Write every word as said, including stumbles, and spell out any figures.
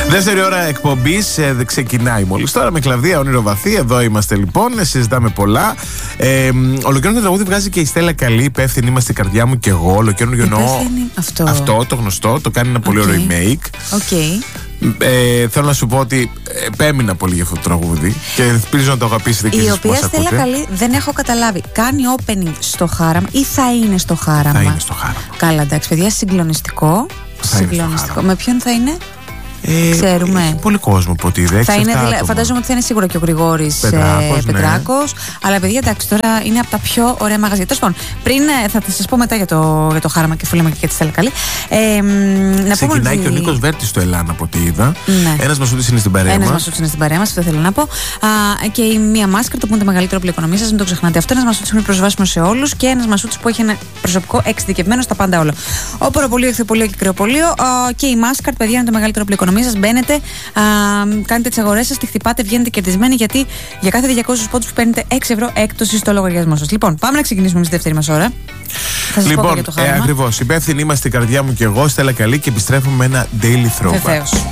Δεύτερη ώρα εκπομπής ε, ξεκινάει μόλις τώρα με Κλαβδία Όνειρο Βαθύ. Εδώ είμαστε λοιπόν, συζητάμε πολλά. Ε, ολοκαίρινο τραγούδι βγάζει και η Στέλλα Καλή. Υπεύθυνη είμαστε η καρδιά μου και εγώ. Ολοκαίρινο εννοώ αυτό. αυτό το γνωστό. Το κάνει ένα πολύ okay. ωραίο remake. Okay. Ε, θέλω να σου πω ότι επέμεινα πολύ για αυτό το τραγούδι και ελπίζω να το αγαπήσετε και εσείς. Η οποία Στέλλα Καλή δεν έχω καταλάβει. Κάνει opening στο Χάραμα ή θα είναι στο Χάραμα? Θα είναι στο Χάραμα. Καλά, εντάξει, παιδιά, συγκλονιστικό. Συγκλονιστικό. Με ποιον θα είναι? Ε, Ξέρουμε. Έχει πολύ κόσμο από ό,τι είδα. Φαντάζομαι ότι θα είναι σίγουρα και ο Γρηγόρης Πετράκος. Ε, Πετράκος ναι. Αλλά παιδιά, εντάξει, τώρα είναι από τα πιο ωραία μαγαζιά. Τέλος πάντων, πριν θα σας πω μετά για το, για το Χάραμα και φίλαμε και για τη Στέλλα Καλή. Ε, να Ξεκινάει ότι... και ο Νίκος Βέρτης στο Ελλάν από ό,τι είδα. Ναι. Ένας Μασούτης είναι στην παρέα μας. Ένας Μασούτης είναι στην παρέα μας, αυτό θέλω να πω. Α, και η Μία Μάσκαρ, το που είναι το μεγαλύτερο πλειοοικονομία σας, μην το ξεχνάτε αυτό. Ένας Μασούτης που είναι προσβάσιμο σε όλους και ένας Μασούτης που έχει ένα προσωπικό εξειδικευμένο στα πάντα όλα. Όποροπολείο, εχθροπολείο και κρεοπολείο. Και η Μάσκαρ, παιδιά, είναι το μεγαλύτερο πλειοοικονομία σας. Μπαίνετε, α, κάνετε τις αγορές σας, τη χτυπάτε, βγαίνετε κερδισμένοι, γιατί για κάθε διακόσιους πόντους που παίρνετε έξι ευρώ έκπτωση στο λογαριασμό σας. Λοιπόν, πάμε να ξεκινήσουμε στη δεύτερη μας ώρα. Θα σας λοιπόν, πω για το Χάραμα. Ε, ακριβώς. Υπεύθυνη είμαστε η καρδιά μου και εγώ, Στέλλα Καλή, και επιστρέφουμε με ένα Daily Throwback. Βεβαίως.